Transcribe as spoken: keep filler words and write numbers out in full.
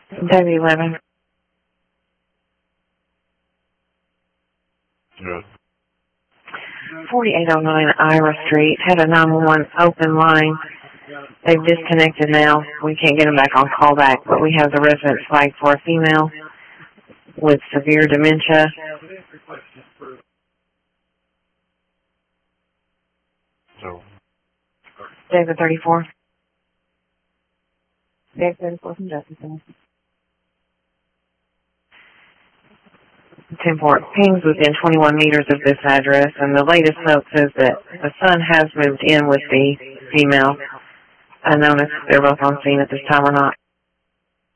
David eleven. Good. forty-eight oh nine Ira Street had a nine one one open line. They've disconnected now. We can't get them back on callback, but we have the resident flagged for a female with severe dementia. So. David thirty-four. David thirty-four from Justice Center. ten four pings within twenty-one meters of this address, and the latest note says that the son has moved in with the female. Unknown if they're both on scene at this time or not.